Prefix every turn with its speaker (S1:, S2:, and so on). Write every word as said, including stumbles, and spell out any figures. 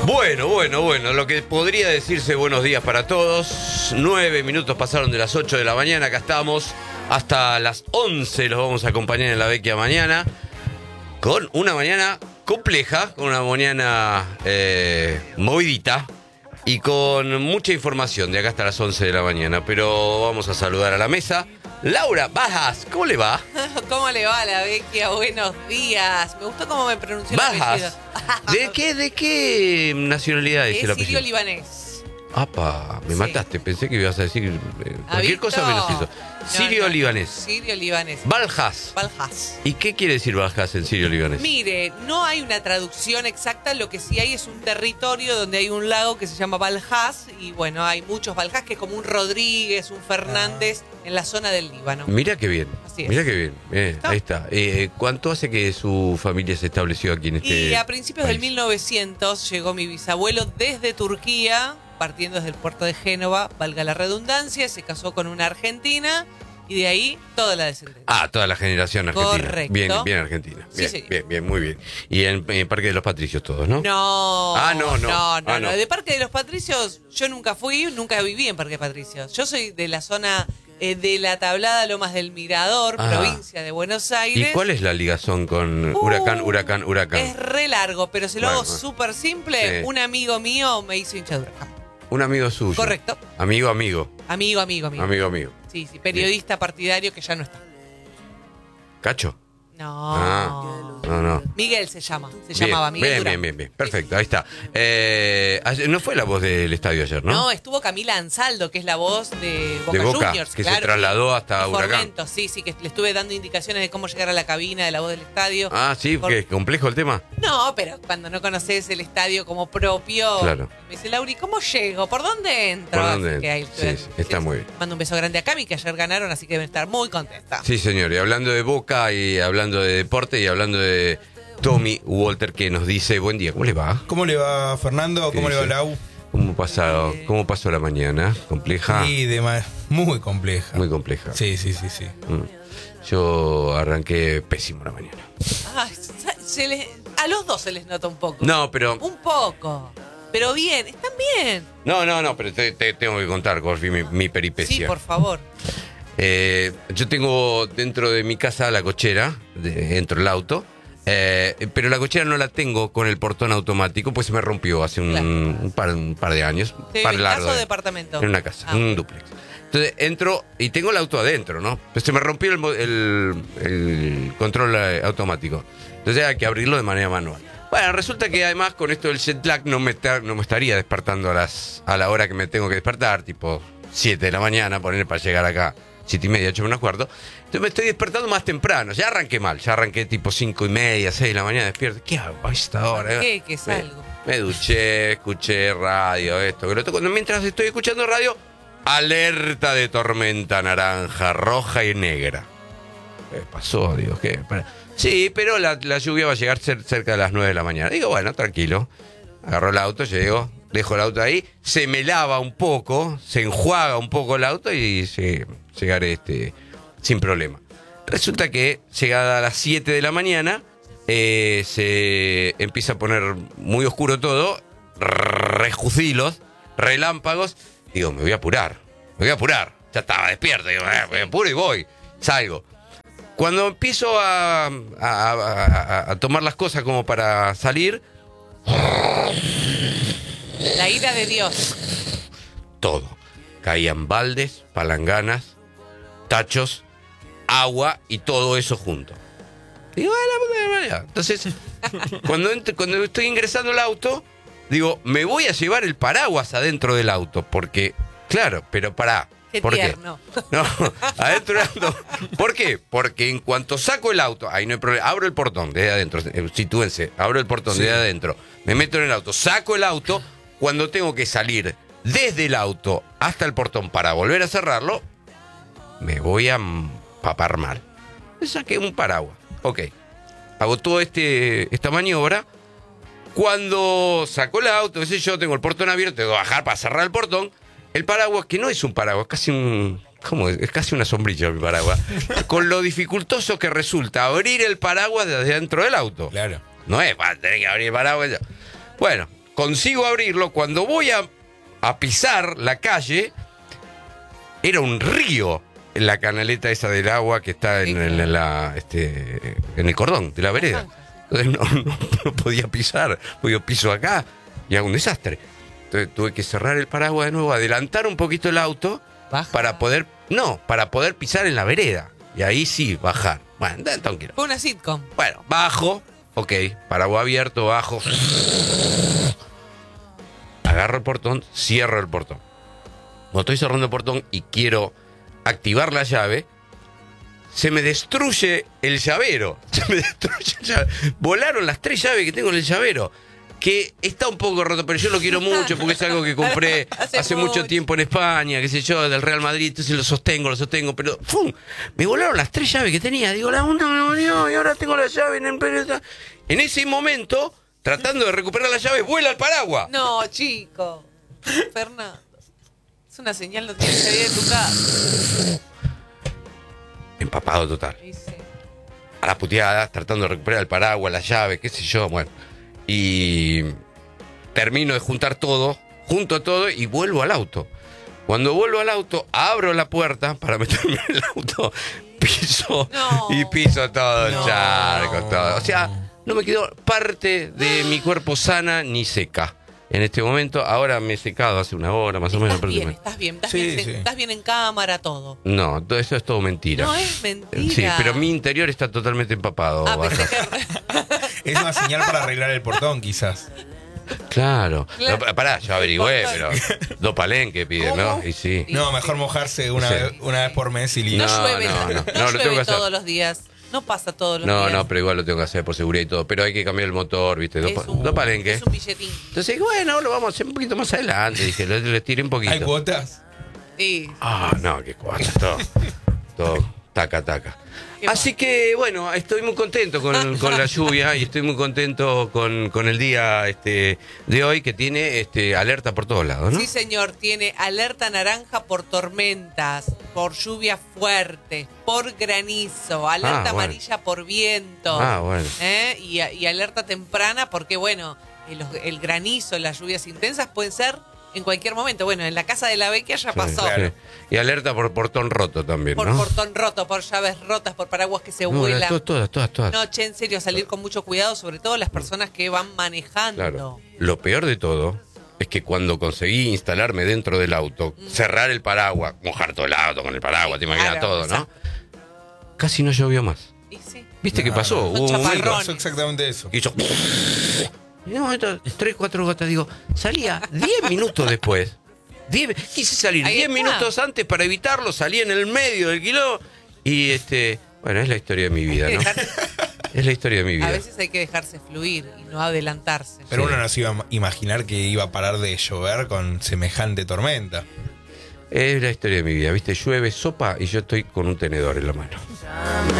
S1: Bueno, bueno, bueno, lo que podría decirse buenos días para todos. Nueve minutos pasaron de las ocho de la mañana, acá estamos. Hasta las once los vamos a acompañar en la Vecchia Mañana. Con una mañana compleja, con una mañana eh, movidita. Y con mucha información de acá hasta las once de la mañana. Pero vamos a saludar a la mesa. Laura Bajas, ¿cómo le va?
S2: ¿Cómo le va a la Vecchia? Buenos días. Me gustó cómo me pronunció el apellido.
S1: Bajas. ¿De qué, de qué nacionalidad es,
S2: es
S1: el apellido?
S2: sirio-libanés.
S1: Apa, me
S2: Sí.
S1: mataste. Pensé que ibas a decir eh, cualquier
S2: visto?
S1: cosa menos eso.
S2: No,
S1: Sirio-libanés.
S2: no. Sirio-libanés.
S1: Baljas.
S2: Baljas.
S1: ¿Y qué quiere decir Baljas en sirio-libanés?
S2: Mire, no hay una traducción exacta, lo que sí hay es un territorio donde hay un lago que se llama Baljas y bueno, hay muchos Baljas, que es como un Rodríguez, un Fernández en la zona del Líbano.
S1: Mira qué bien.
S2: Así es.
S1: Mira qué bien. Eh, ahí está. Eh, ¿Cuánto hace que su familia se estableció aquí en este
S2: Y a principios del
S1: país?
S2: mil novecientos llegó mi bisabuelo desde Turquía, partiendo desde el puerto de Génova, valga la redundancia, se casó con una argentina y de ahí toda la descendencia.
S1: Ah, toda la generación argentina.
S2: Correcto.
S1: Bien, bien argentina.
S2: Sí,
S1: Bien,
S2: señor.
S1: bien, bien, muy bien. Y en, en Parque de los Patricios todos, ¿no?
S2: No,
S1: Ah, no, no.
S2: no, no,
S1: Ah, no.
S2: no. De Parque de los Patricios yo nunca fui, nunca viví en Parque de Patricios. Yo soy de la zona eh, de la Tablada Lomas del Mirador,
S1: Ah.
S2: provincia de Buenos Aires.
S1: ¿Y cuál es la ligazón con
S2: Uh,
S1: huracán, huracán, huracán?
S2: Es re largo, pero se lo
S1: Bueno,
S2: hago
S1: bueno.
S2: súper simple.
S1: Sí.
S2: Un amigo mío me hizo hincha de Huracán.
S1: Un amigo suyo.
S2: Correcto.
S1: Amigo, amigo.
S2: Amigo, amigo, amigo.
S1: Amigo, amigo.
S2: Sí, sí, periodista partidario que ya no está.
S1: ¿Cacho?
S2: No.
S1: Ah, no, no.
S2: Miguel se llama, se
S1: Bien,
S2: llamaba Miguel
S1: bien,
S2: Durán.
S1: bien, bien, bien. Perfecto, ahí está. Eh, ayer- no fue la voz del estadio ayer, ¿no?
S2: No, estuvo Camila Ansaldo, que es la voz de Boca,
S1: De Boca,
S2: Juniors.
S1: que se
S2: claro,
S1: trasladó hasta
S2: de
S1: Huracán.
S2: Formento, sí, sí, que le estuve dando indicaciones de cómo llegar a la cabina de la voz del estadio.
S1: Ah, sí,
S2: Por-
S1: que es complejo el tema.
S2: No, pero cuando no conoces el estadio como propio,
S1: Claro.
S2: me dice, Lauri, ¿cómo llego? ¿Por dónde entro?
S1: ¿Por dónde
S2: Así que ahí
S1: entro?
S2: estoy-
S1: Sí, sí, está muy bien.
S2: Mando un beso grande a Cami, que ayer ganaron, así que deben estar muy contentas.
S1: Sí, señor. Y hablando de Boca y hablando de deporte y hablando de Tommy Walter, que nos dice, buen día, ¿cómo le va?
S3: ¿Cómo le va, Fernando?
S1: ¿Qué
S3: ¿Cómo le va,
S1: dice?
S3: Lau?
S1: ¿Cómo, pasó, ¿Cómo pasó la mañana? ¿Compleja?
S3: Sí, demás. Muy compleja.
S1: Muy compleja.
S3: Sí, sí, sí, sí.
S1: Mm. Yo arranqué pésimo la mañana.
S2: Ay, se- se les- a los dos se les nota un poco.
S1: No, pero...
S2: Un poco. Pero bien, están bien.
S1: No, no, no, pero te, te tengo que contar, Gorfi, mi, mi peripecia.
S2: Sí, por favor.
S1: Eh, yo tengo dentro de mi casa la cochera, de- dentro del auto, eh, pero la cochera no la tengo con el portón automático, pues se me rompió hace un,
S2: Claro.
S1: un par, un par de años.
S2: ¿Te
S1: par
S2: en
S1: largo
S2: casa o
S1: de-
S2: departamento?
S1: En una casa,
S2: Ah,
S1: en un
S2: ok.
S1: dúplex. Entonces entro y tengo el auto adentro, ¿no? Pues se me rompió el, mo- el, el control eh, automático. Entonces hay que abrirlo de manera manual. Bueno, resulta que además con esto del jet lag no me, está- no me estaría despertando a, las, a la hora que me tengo que despertar, tipo siete de la mañana, poner para llegar acá, siete y media, ocho menos cuarto. Entonces me estoy despertando más temprano. Ya arranqué mal, ya arranqué tipo cinco y media, seis de la mañana despierto. ¿Qué hago a esta hora?
S2: ¿Qué? ¿Qué
S1: Me-
S2: salgo?
S1: Me duché, escuché radio, esto, que lo otro. Cuando mientras estoy escuchando radio, alerta de tormenta naranja, roja y negra. ¿Qué pasó? Digo, ¿qué? Para- Sí, pero la, la lluvia va a llegar cer- cerca de las nueve de la mañana. Digo, bueno, tranquilo. Agarro el auto, llego, dejo el auto ahí, se me lava un poco, se enjuaga un poco el auto y sí, llegaré este, sin problema. Resulta que, llegada a las siete de la mañana, eh, se empieza a poner muy oscuro todo, rejucilos, relámpagos. Digo, me voy a apurar, me voy a apurar. Ya estaba despierto, digo, "Eh, me apuro y voy, salgo. Cuando empiezo a, a- a- a- a tomar las cosas como para salir,
S2: La ira de Dios.
S1: todo. Caían baldes, palanganas, tachos, agua y todo eso junto. Digo, "Ah, la puta madre". Entonces, cuando, ent- cuando estoy ingresando al auto, digo, me voy a llevar el paraguas adentro del auto, porque, claro, pero pará.
S2: Qué
S1: ¿Por
S2: tierno.
S1: qué? No, adentro del auto. ¿Por qué? Porque en cuanto saco el auto, ahí no hay problema, abro el portón desde adentro, eh, sitúense, abro el portón
S3: Sí.
S1: desde adentro, me meto en el auto, saco el auto, cuando tengo que salir desde el auto hasta el portón para volver a cerrarlo, me voy a papar mal. Me saqué un paraguas. Ok. Hago toda este, esta maniobra. Cuando saco el auto, qué sé yo, tengo el portón abierto, tengo que bajar para cerrar el portón. El paraguas, que no es un paraguas, casi un... ¿Cómo es? Es casi una sombrilla mi paraguas. Con lo dificultoso que resulta abrir el paraguas desde dentro del auto.
S3: Claro.
S1: No es para tener que abrir el paraguas. Bueno, consigo abrirlo. Cuando voy a, a pisar la calle, era un río en la canaleta esa del agua que está en, en la, este, en el cordón de la vereda. Entonces no, no, no podía pisar, porque yo piso acá y hago un desastre. Entonces tuve que cerrar el paraguas de nuevo, adelantar un poquito el auto
S2: Baja.
S1: para poder, no, para poder pisar en la vereda. Y ahí sí, bajar. Bueno, tranquilo.
S2: Fue una sitcom.
S1: Bueno, bajo, ok, paraguas abierto, bajo. Agarro el portón, cierro el portón. Cuando estoy cerrando el portón y quiero activar la llave, se me destruye el llavero. Se me destruye el llavero. Volaron las tres llaves que tengo en el llavero. Que está un poco roto, pero yo lo quiero mucho porque es algo que compré hace,
S2: Hace
S1: mucho
S2: mucho.
S1: tiempo en España, qué sé yo, del Real Madrid, entonces lo sostengo, lo sostengo, pero ¡fum! Me volaron las tres llaves que tenía. Digo, la una me volvió y ahora tengo la llave en el pelota. En ese momento, tratando de recuperar la llave, vuela el paraguas.
S2: No, chico. Fernando. Es una señal, no tienes que salir de tu casa.
S1: Empapado total.
S2: Sí, sí.
S1: A las puteadas, tratando de recuperar el paraguas, la llave, qué sé yo, bueno. Y termino de juntar todo, junto todo y vuelvo al auto. Cuando vuelvo al auto, abro la puerta para meterme en el auto, piso
S2: No.
S1: y piso todo el
S2: No.
S1: charco, todo. O sea, no me quedó parte de mi cuerpo sana ni seca. En este momento, ahora me he secado hace una hora más o menos.
S2: Estás bien,
S1: prácticamente.
S2: estás bien, estás,
S3: Sí,
S2: bien
S3: sí.
S2: estás bien en cámara, todo.
S1: No, todo eso es todo mentira.
S2: No es mentira.
S1: Sí, pero mi interior está totalmente empapado.
S2: Ah,
S1: Baja.
S2: pensé que...
S3: Es una señal para arreglar el portón, quizás.
S1: Claro.
S2: Claro.
S1: No, pará, yo averigüé, pero dos palenques piden, ¿no?
S2: ¿Cómo?
S1: Y sí.
S3: No, mejor mojarse una,
S1: Sí.
S3: vez, una vez por mes y
S2: No,
S3: listo.
S1: No,
S2: llueve,
S1: no,
S2: no,
S1: no.
S2: no
S1: No, lo
S2: llueve
S1: tengo que hacer.
S2: todos los días. No pasa todos los
S1: No,
S2: días.
S1: no, pero igual lo tengo que hacer por seguridad y todo. Pero hay que cambiar el motor, ¿viste? Dos,
S2: es
S1: pa-
S2: un,
S1: dos palenques.
S2: es un billetín.
S1: Entonces, bueno, lo vamos a hacer un poquito más adelante. Dije, le, le tiré un
S3: ¿Hay
S1: poquito.
S3: cuotas?
S2: Sí.
S1: Ah, no, qué cuatro, todo. Todo, taca, taca.
S2: Qué
S1: Así que, bueno, estoy muy contento con, con la lluvia y estoy muy contento con, con el día este, de hoy que tiene este, alerta por todos lados, ¿no?
S2: Sí, señor, tiene alerta naranja por tormentas, por lluvia fuerte, por granizo, alerta
S1: Ah, bueno.
S2: amarilla por viento.
S1: Ah, bueno.
S2: ¿eh? y, y alerta temprana porque, bueno, el, el granizo, las lluvias intensas pueden ser en cualquier momento. Bueno, en la casa de la Vecchia ya
S1: Sí,
S2: pasó.
S3: claro.
S1: sí. Y alerta por portón roto también,
S2: Por
S1: ¿no?
S2: portón roto, por llaves rotas, por paraguas que se
S1: No,
S2: vuelan.
S1: todas, todas, todas, todas.
S2: No, che, en serio, salir con mucho cuidado, sobre todo las personas que van manejando.
S1: Claro. Lo peor de todo es que cuando conseguí instalarme dentro del auto, cerrar el paraguas, mojar todo el auto con el paraguas, te imaginas
S2: Claro,
S1: todo, ¿no?
S2: exacto.
S1: Casi no llovió más.
S2: Y sí.
S1: ¿Viste
S3: No,
S1: qué pasó?
S3: no.
S1: Hubo un
S2: Chaparrón.
S1: momento
S3: Pasó exactamente eso.
S1: que hizo... Y no, esto, tres, cuatro gotas, digo, salía diez minutos después. Diez- quise salir
S2: Ahí
S1: diez
S2: está.
S1: minutos antes para evitarlo, salí en el medio del kilo y este, bueno, es la historia de mi vida,
S2: Hay que
S1: ¿no?
S2: dejar-
S1: Es la historia de mi vida.
S2: A veces hay que dejarse fluir y no adelantarse.
S3: Pero
S1: Sí.
S3: uno no se iba a imaginar que iba a parar de llover con semejante tormenta.
S1: Es la historia de mi vida, ¿viste? Llueve, sopa y yo estoy con un tenedor en la mano.